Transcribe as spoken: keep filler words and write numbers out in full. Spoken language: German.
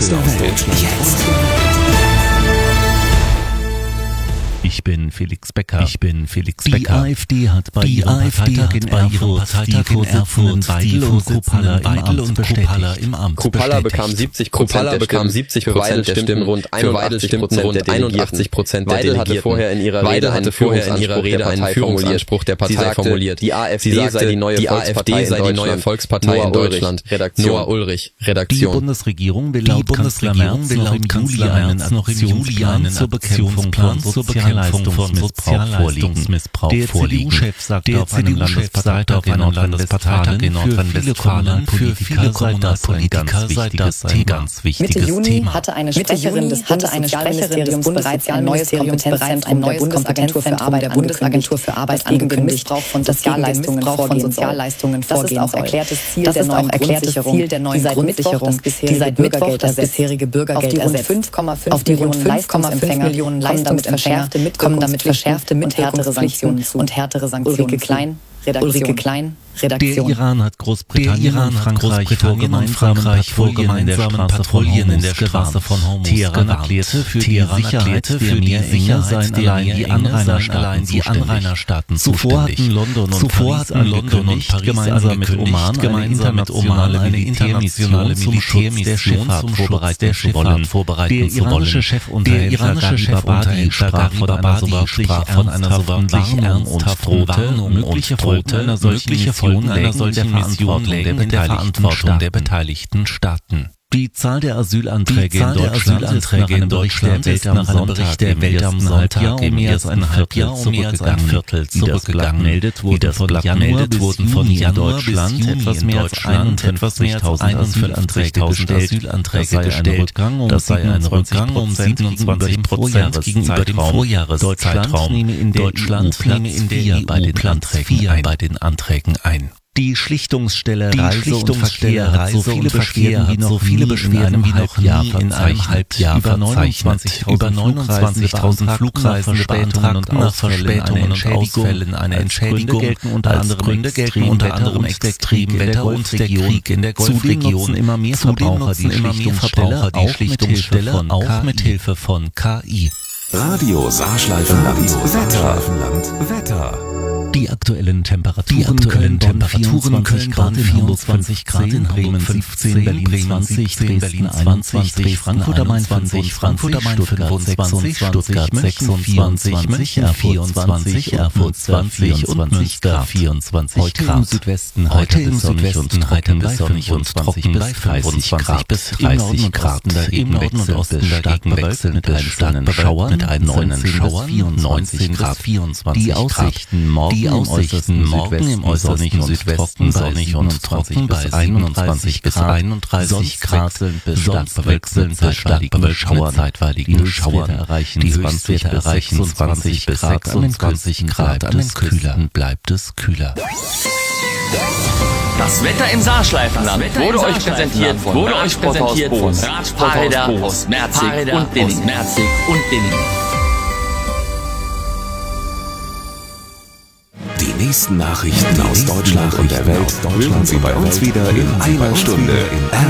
aus der Welt. Jetzt. Ich bin Felix Becker. Ich bin Felix Die Becker. AfD hat bei Die ihrem AfD Parteitag hat in bei ihrem Erfurt Parteitag die in Vorsitzenden Erfurt Weidel die und Kupala im Weidel Amt und Kupala im Amt Kupala bestätigt. bekam siebzig Prozent Kupala der bekam Stimmen, siebzig für Weidel Prozent der stimmten Stimmen, rund für Weidel stimmten rund einundachtzig Prozent der Weidel hatte Delegierten. vorher in ihrer Weidel Rede hatte einen vorher in ihrer Führungsanspruch Rede der einen Partei Führungsanspruch der Sie Partei sagte, formuliert. die AfD Sie sagte, sei die neue die Volkspartei AfD sei in die neue Deutschland. Volkspartei Noah in Deutschland. Ulrich, Redaktion. Noah Ulrich, Die Redaktion. Bundesregierung will Die laut Kanzler Bundesregierung Merz will noch laut im Juli Kanzler einen Merz noch im Juli Aktionsplan einen zur Bekämpfung von Aktionsplan zur Bekämpfung von Sozialleistungsmissbrauch Der vorliegen. C D U-Chef sagte Der auf einem Landesparteitag auf einem Landesparteitag in Nordrhein-Westfalen, für viele Kommunalpolitiker sei das ein ganz wichtiges Mitte Juni Thema. hatte eine Sprecherin des Bundessozialministeriums bereits ein neues Kompetenzzentrum der Bundesagentur für Arbeit der Bundesagentur für Arbeit gegen den Missbrauch von Sozialleistungen vorgehen soll. Das ist auch erklärtes Ziel der neuen Grundsicherung, die seit Mittwoch die seit Mittwoch das bisherige Bürgergeld ersetzt. Auf die rund fünf Komma fünf Millionen Leistungsempfänger kommen damit verschärfte und härtere Sanktionen zu. Und härtere Sanktionen Ulrike Klein, Redaktion. Ulrike Klein, Redaktion. Der Iran hat Großbritannien Der Iran und hat Frankreich Großbritannien und Frankreich vor gemeinsamen Patrouillen in der Straße von Hormuz Teheran gewarnt. erklärte für die Teheran Sicherheit erklärte der für die Meerenge Sicherheit seien der allein die Meerenge Anrainerstaaten seien allein die zuständig. Anrainerstaaten Zuvor hatten zuständig. London und Zuvor Paris hatten London und angekündigt, Paris gemeinsam mit angekündigt, Oman eine gemeinsam mit Oman internationale eine internationale Militärmission zum Schutz der Schifffahrt zum Schutz vorbereiten der zu wollen. Schifffahrt vorbereiten Der zu wollen. iranische Chefunterhälter Der iranische Gharibabadi sprach von einer so wörtlich von einer so wörtlich Warnung und ernsthaften drohte Warnung mögliche und Folgen drohte einer solchen mögliche Mission Folgen einer solchen Mission lägen in der Verantwortung der Beteiligten Staaten. Die Zahl der Asylanträge Die Zahl in der Deutschland Asylanträge ist in nach einem Bericht der Deutschland Welt ist am nach einem Sonntag Bericht der im Welt am ersten Sonntag Halbjahr um im mehr als ersten ein Halbjahr Viertel um mehr als ein zurückgegangen. Viertel Wie das Blatt zurückgegangen. meldet, Wie wurden das von Blatt Januar meldet, bis wurden von Juni in Januar bis Deutschland Juni etwas in mehr als Deutschland etwas mehr als einundfünfzigtausend einundfünfzigtausend Asylanträge Asylanträge gestellt. Das sei ein gestellt. Rückgang um Das sei ein Rückgang um siebenundzwanzig Prozent gegenüber dem Vorjahreszeitraum. Deutschland nehme in der Deutschland E U nehme in der vier E U bei den Platz Anträgen vier ein. bei den Anträgen ein. Die Schlichtungsstelle Die Reise und Schlichtungsstelle Verkehr hat so Reise viele und Verkehr Beschwerden wie hat noch so viele nie Beschwerden in einem wie noch Halbjahr nie in einem verzeichnet. Halbjahr Über verzeichnet. Über neunundzwanzigtausend Flugreisen Flugreisen beantragten nach Verspätungen und Ausfällen eine Entschädigung. gelten unter Als anderem Gründe gelten extrem unter Wetter anderem und extrem der Wetter und der Krieg in der Zudem Golfregion. nutzen immer mehr Zudem Verbraucher die nutzen immer mehr Schlichtungsstelle Verbraucher die auch Schlichtungsstelle mithilfe von auch K I. mithilfe von K I. Radio Saarschleifenland Wetter. Wetter. Die aktuellen Temperaturen, Die aktuellen Köln, Temperaturen, vierundzwanzig Köln, Grad, in Hamburg vierundzwanzig Grad, in Bremen Hamburg fünfzehn, Berlin Bremen zwanzig, Berlin Dresden zwanzig, einundzwanzig, Frankfurt am Main fünfundzwanzig, Frankfurt am Main Stuttgart fünfundzwanzig, Stuttgart sechsundzwanzig, München vierundzwanzig, Erfurt vierundzwanzig und Münster vierundzwanzig Heute Grad. im Südwesten Heute im Südwesten heiter heiter bis sonnig und trocken bei fünfundzwanzig bis dreißig Grad. Im Norden und Osten dagegen wechselnd bis stark bewölkt mit einzelnen Schauern neunzehn bis vierundzwanzig Die Grad. Aussichten morgen Die im Aussichten morgen im äußersten Südwesten sonnig und trocken bei einunddreißig bis einunddreißig Grad, bis stark bewölkt bis stark bewölkt Schauern, zeitweiligen Schauern erreichen die Höchstwerte erreichen zwanzig bis sechsundzwanzig Grad, an den Kühlern bleibt es kühler. Das Wetter im Saarschleifenland wurde euch präsentiert von wurde euch präsentiert von Radfahrräder aus Merzig und Dinning. Merzig und Dinning. Die nächsten Nachrichten aus Deutschland und der Welt hören Sie bei uns wieder in einer Stunde in